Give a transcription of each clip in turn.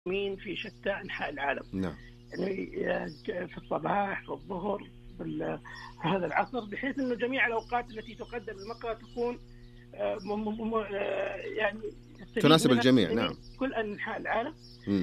المسلمين في شتى أنحاء العالم. نعم. يعني في الصباح، في الظهر، في هذا العصر، بحيث أنه جميع الأوقات التي تقدم المقرأة تكون يعني تناسب الجميع. نعم. كل أنحاء العالم.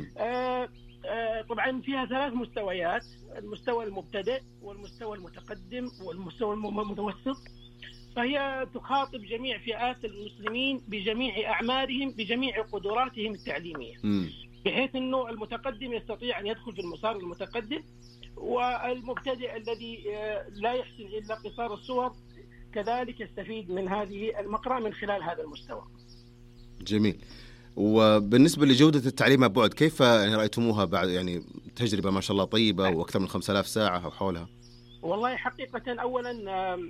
طبعا فيها 3 مستويات: المستوى المبتدئ والمستوى المتقدم والمستوى المتوسط. فهي تخاطب جميع فئات المسلمين بجميع أعمارهم بجميع قدراتهم التعليمية، بحيث أنه المتقدم يستطيع أن يدخل في المسار المتقدم، والمبتدئ الذي لا يحسن إلا قصار الصور كذلك يستفيد من هذه المقرأة من خلال هذا المستوى. جميل. وبالنسبة لجودة التعليم عن بعد، كيف يعني رأيتموها بعد يعني تجربة ما شاء الله طيبة وأكثر من 5000 ساعة أو حولها؟ والله حقيقة أولا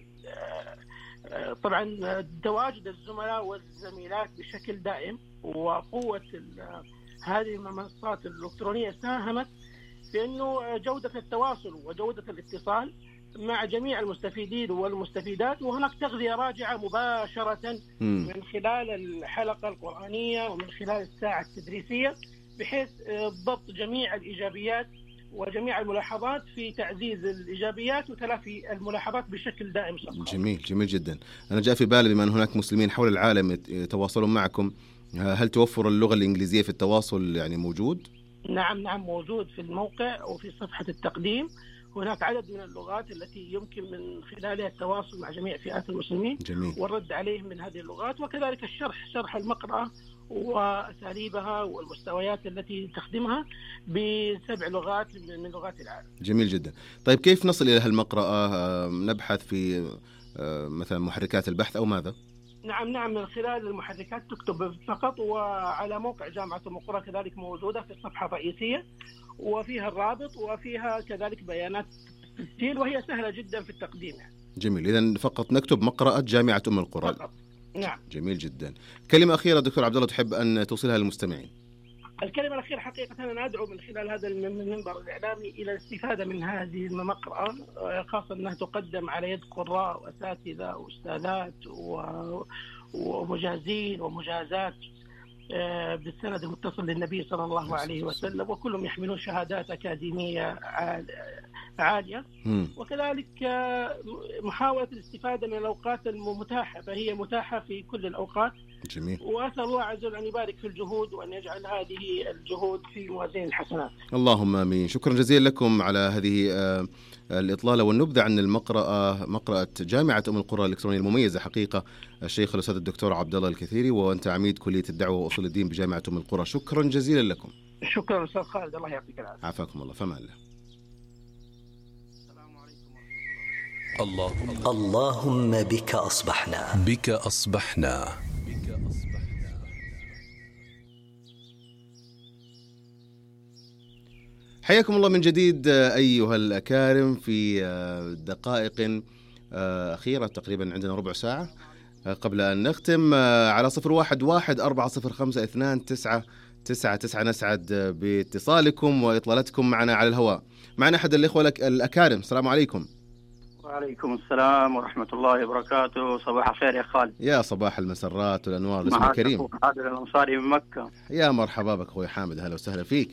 طبعا تواجد الزملاء والزميلات بشكل دائم وقوة هذه المنصات الإلكترونية ساهمت في أنه جودة التواصل وجودة الاتصال مع جميع المستفيدين والمستفيدات، وهناك تغذية راجعة مباشرة من خلال الحلقة القرآنية ومن خلال الساعة التدريسية، بحيث ضبط جميع الإيجابيات وجميع الملاحظات في تعزيز الإيجابيات وتلافي الملاحظات بشكل دائم. جميل جميل جدا. أنا جاء في بالي بما أن هناك مسلمين حول العالم يتواصلون معكم، هل توفر اللغة الإنجليزية في التواصل يعني موجود؟ نعم موجود في الموقع وفي صفحة التقديم. هناك عدد من اللغات التي يمكن من خلالها التواصل مع جميع فئات المسلمين. جميل. والرد عليهم من هذه اللغات، وكذلك شرح المقرأة وأساليبها والمستويات التي تخدمها ب7 لغات من لغات العالم. جميل جدا. طيب كيف نصل إلى هالمقرأة؟ نبحث في مثلا محركات البحث أو ماذا؟ نعم من خلال المحركات تكتب فقط، وعلى موقع جامعة أم القرى كذلك موجودة في الصفحة الرئيسية، وفيها الرابط وفيها كذلك بيانات التسجيل، وهي سهلة جدا في التقديم. جميل. إذن فقط نكتب مقرأة جامعة أم القرى فقط. نعم. جميل جدا. كلمة أخيرة دكتور عبد الله تحب أن توصلها للمستمعين؟ الكلمة الأخيرة حقيقة أنا أدعو من خلال هذا المنبر الإعلامي إلى الاستفادة من هذه المقرأة، خاصة أنها تقدم على يد قراء وأساتذة وأستاذات ومجازين ومجازات بالسند المتصل للنبي صلى الله عليه وسلم، وكلهم يحملون شهادات أكاديمية عالية، وكذلك محاولة الاستفادة من الأوقات المتاحة، فهي متاحة في كل الأوقات. جميل. وأسأل الله عز وجل أن يبارك في الجهود وأن يجعل هذه الجهود في موازين الحسنات. اللهم آمين. شكرا جزيلا لكم على هذه الإطلالة والنبذة عن مقرأة جامعة أم القرى الإلكترونية المميزة حقيقة، الشيخ الأستاذ الدكتور عبد الله الكثيري، وأنت عميد كلية الدعوة وأصول الدين بجامعة أم القرى. شكرا جزيلا لكم. شكرا أستاذ خالد، الله يعطيك العافية. عافاكم الله. فما الله. اللهم بك أصبحنا. حياكم الله من جديد أيها الأكارم في دقائق أخيرة، تقريبا عندنا ربع ساعة قبل أن نختم، على 0114052999 نسعد باتصالكم وإطلالتكم معنا على الهواء. معنا أحد الإخوة الأكارم. السلام عليكم. وعليكم السلام ورحمة الله وبركاته. صباح الخير يا خالد. يا صباح المسرات والأنوار. الاسم الكريم معك عادل الأنصاري من مكة. يا مرحبا بك أخوي حامد، هلا وسهلا فيك.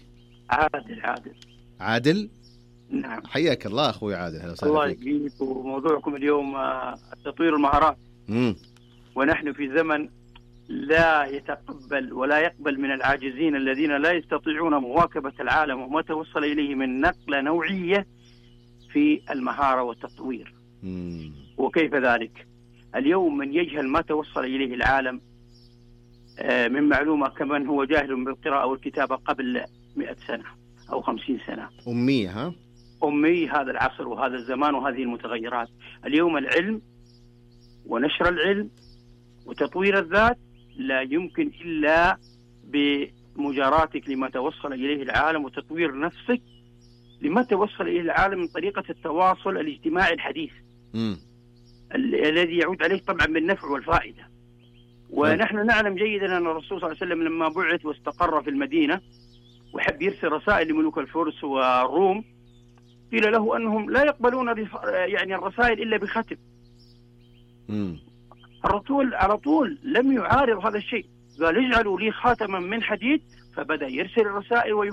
عادل. نعم. حياك الله أخوي عادل، هلا وسهلا الله فيك. الله يجزيك. وموضوعكم اليوم تطوير المهارات. ونحن في زمن لا يتقبل ولا يقبل من العاجزين الذين لا يستطيعون مواكبة العالم وما توصل إليه من نقلة نوعية في المهارة والتطوير. وكيف ذلك؟ اليوم من يجهل ما توصل إليه العالم من معلومة كمن هو جاهل بالقراءة والكتابة قبل 100 سنة أو 50 سنة. أمي هذا العصر وهذا الزمان وهذه المتغيرات. اليوم العلم ونشر العلم وتطوير الذات لا يمكن إلا بمجاراتك لما توصل إليه العالم، وتطوير نفسك لما توصل إليه العالم من طريقة التواصل الاجتماعي الحديث الذي يعود عليه طبعا بالنفع والفائدة. ونحن نعلم جيدا أن الرسول صلى الله عليه وسلم لما بعث واستقر في المدينة وحب يرسل رسائل لملوك الفرس والروم، قيل له أنهم لا يقبلون يعني الرسائل إلا بختم. الرسول على طول لم يعارض هذا الشيء، قال اجعلوا لي خاتما من حديد فبدأ يرسل الرسائل